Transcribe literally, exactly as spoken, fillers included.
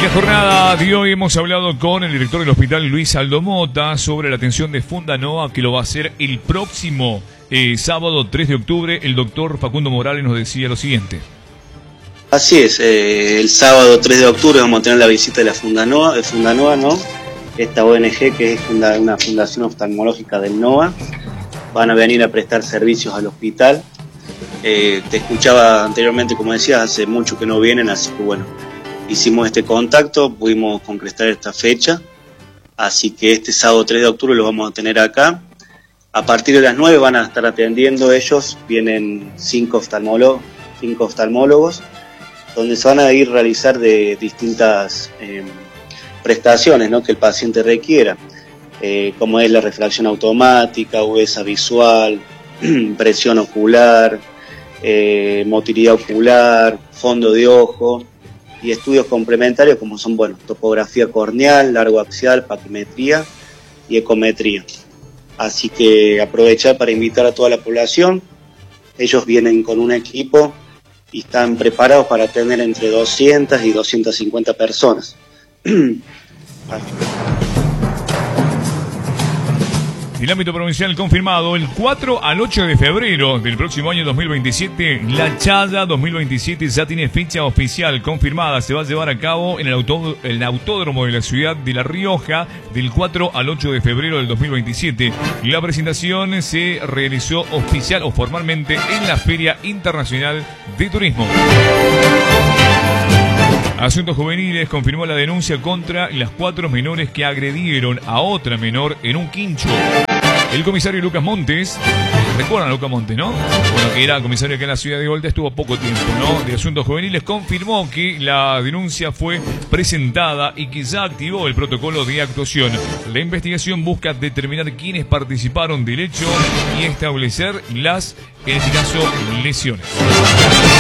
la jornada de hoy hemos hablado con el director del hospital Luis Aldo Mota sobre la atención de Fundanoa, que lo va a hacer el próximo eh, sábado tres de octubre. El doctor Facundo Morales nos decía lo siguiente. Así es, eh, el sábado tres de octubre vamos a tener la visita de la Fundanoa, de Fundanoa, ¿no? Esta O N G que es funda, una fundación oftalmológica del NOA. Van a venir a prestar servicios al hospital. Eh, te escuchaba anteriormente, como decías, hace mucho que no vienen, así que bueno, hicimos este contacto, pudimos concretar esta fecha, así que este sábado tres de octubre lo vamos a tener acá. A partir de las nueve van a estar atendiendo ellos, vienen cinco oftalmólogos, cinco oftalmólogos, donde se van a ir a realizar de distintas eh, prestaciones, ¿no?, que el paciente requiera, eh, como es la refracción automática, agudeza visual, presión ocular, eh, motilidad ocular, fondo de ojo, y estudios complementarios como son, bueno, topografía corneal, largo axial, paquimetría y ecometría. Así que aprovechar para invitar a toda la población. Ellos vienen con un equipo y están preparados para atender entre doscientas y doscientas cincuenta personas. El ámbito provincial confirmado el cuatro al ocho de febrero del próximo año dos mil veintisiete. La Chaya dos mil veintisiete ya tiene fecha oficial confirmada. Se va a llevar a cabo en el, auto, el autódromo de la ciudad de La Rioja del cuatro al ocho de febrero del dos mil veintisiete. La presentación se realizó oficial o formalmente en la Feria Internacional de Turismo. Asuntos Juveniles confirmó la denuncia contra las cuatro menores que agredieron a otra menor en un quincho. El comisario Lucas Montes, recuerdan a Lucas Montes, ¿no? Bueno, que era comisario acá en la ciudad de Volta, estuvo poco tiempo, ¿no? De Asuntos Juveniles confirmó que la denuncia fue presentada y que ya activó el protocolo de actuación. La investigación busca determinar quiénes participaron del hecho y establecer las, en este caso, lesiones.